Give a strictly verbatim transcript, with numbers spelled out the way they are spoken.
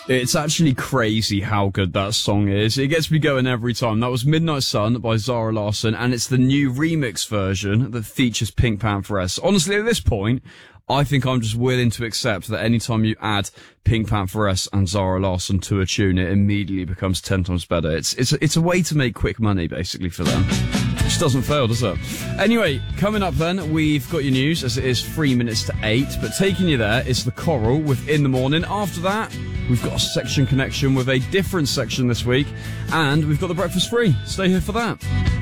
It's actually crazy how good that song is. It gets me going every time. That was Midnight Sun by Zara Larsson, and it's the new remix version that features Pink Pantheress. Honestly, at this point, I think I'm just willing to accept that anytime you add Pink Pantheress and Zara Larsson to a tune, it immediately becomes ten times better. It's it's it's a way to make quick money, basically, for them. Which doesn't fail, does it? Anyway, coming up then, we've got your news, as it is three minutes to eight. But taking you there is the Coral with In the Morning. After that, we've got a section connection with a different section this week. And we've got the Breakfast Free. Stay here for that.